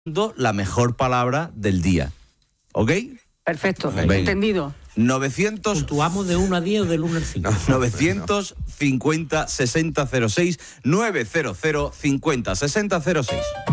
la mejor palabra del día. ¿Ok? Perfecto, Venga. entendido. 900... Puntuamos de 1 a 10 o del 1 al 5. 950 60 06 900 50 60 06.